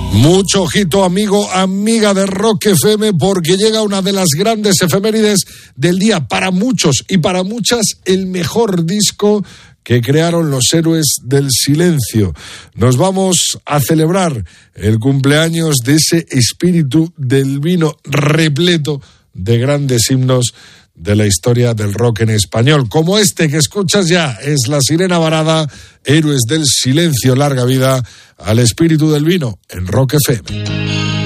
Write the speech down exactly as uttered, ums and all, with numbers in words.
Mucho ojito, amigo, amiga de Rock F M, porque llega una de las grandes efemérides del día. Para muchos y para muchas, el mejor disco que crearon los Héroes del Silencio. Nos vamos a celebrar el cumpleaños de ese espíritu del vino repleto de grandes himnos de la historia del rock en español, como este que escuchas ya, es La Sirena Varada, Héroes del Silencio. Larga vida al espíritu del vino en Rock F M.